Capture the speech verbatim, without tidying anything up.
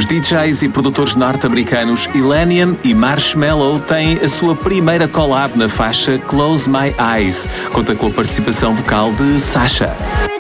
D Js e produtores norte-americanos Illenium e Marshmello têm a sua primeira collab na faixa Close My Eyes. Conta com a participação vocal de Sasha.